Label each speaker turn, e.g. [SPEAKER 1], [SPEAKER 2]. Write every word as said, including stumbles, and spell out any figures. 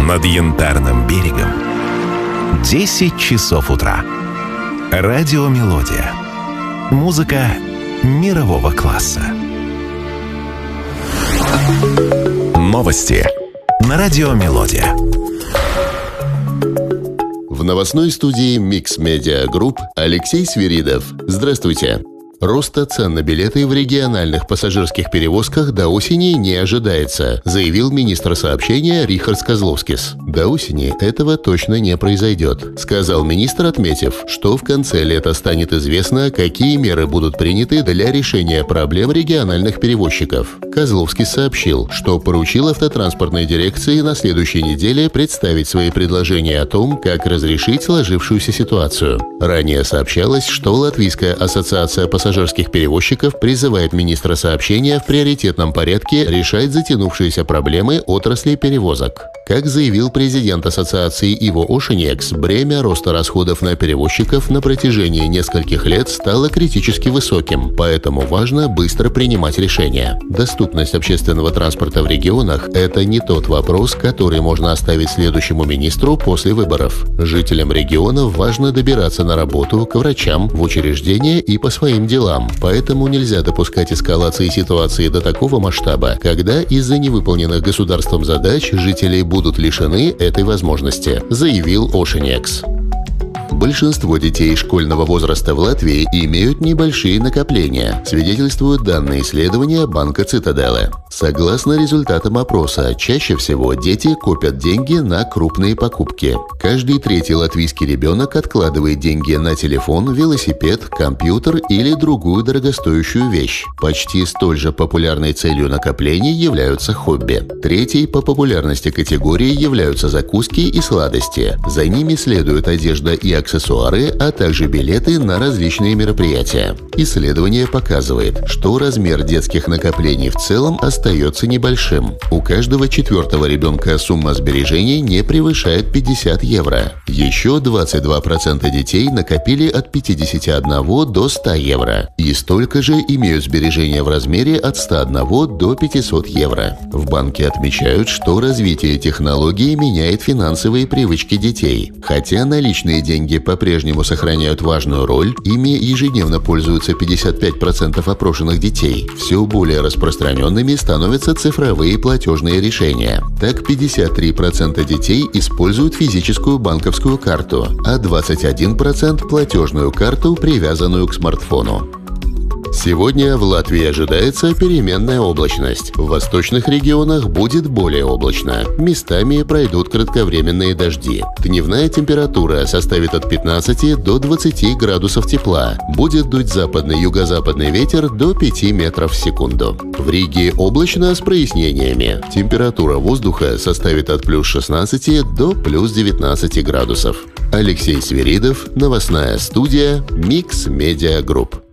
[SPEAKER 1] Над Янтарным берегом десять часов утра. Радиомелодия. Музыка мирового класса. Новости на Радиомелодия.
[SPEAKER 2] В новостной студии Mix Media Group Алексей Свиридов. Здравствуйте. Роста цен на билеты в региональных пассажирских перевозках до осени не ожидается, заявил министр сообщения Рихардс Козловскис. До осени этого точно не произойдет, сказал министр, отметив, что в конце лета станет известно, какие меры будут приняты для решения проблем региональных перевозчиков. Козловскис сообщил, что поручил автотранспортной дирекции на следующей неделе представить свои предложения о том, как разрешить сложившуюся ситуацию. Ранее сообщалось, что Латвийская ассоциация пассажирских пассажирских перевозчиков призывает министра сообщения в приоритетном порядке решать затянувшиеся проблемы отрасли перевозок. Как заявил президент ассоциации Иво Ошенекс, бремя роста расходов на перевозчиков на протяжении нескольких лет стало критически высоким, поэтому важно быстро принимать решения. Доступность общественного транспорта в регионах – это не тот вопрос, который можно оставить следующему министру после выборов. Жителям регионов важно добираться на работу, к врачам, в учреждения и по своим делам. Поэтому нельзя допускать эскалации ситуации до такого масштаба, когда из-за невыполненных государством задач жители будут лишены этой возможности, заявил Ошенекс. Большинство детей школьного возраста в Латвии имеют небольшие накопления, свидетельствуют данные исследования Банка Цитаделы. Согласно результатам опроса, чаще всего дети копят деньги на крупные покупки. Каждый третий латвийский ребенок откладывает деньги на телефон, велосипед, компьютер или другую дорогостоящую вещь. Почти столь же популярной целью накоплений являются хобби. Третьей по популярности категории являются закуски и сладости. За ними следует одежда и аксессуары, а также билеты на различные мероприятия. Исследование показывает, что размер детских накоплений в целом остается небольшим. У каждого четвертого ребенка сумма сбережений не превышает пятьдесят евро. Еще двадцать два процента детей накопили от пятидесяти одного до ста евро. И столько же имеют сбережения в размере от ста одного до пятисот евро. В банке отмечают, что развитие технологий меняет финансовые привычки детей. Хотя наличные деньги по-прежнему сохраняют важную роль, ими ежедневно пользуются пятьдесят пять процентов опрошенных детей. Все более распространенными становятся цифровые платежные решения. Так, пятьдесят три процента детей используют физическую банковскую карту, а двадцать один процент платежную карту, привязанную к смартфону. Сегодня в Латвии ожидается переменная облачность. В восточных регионах будет более облачно. Местами пройдут кратковременные дожди. Дневная температура составит от пятнадцати до двадцати градусов тепла. Будет дуть западный юго-западный ветер до пяти метров в секунду. В Риге облачно с прояснениями. Температура воздуха составит от плюс шестнадцати до плюс девятнадцати градусов. Алексей Свиридов, новостная студия Mix Media Group.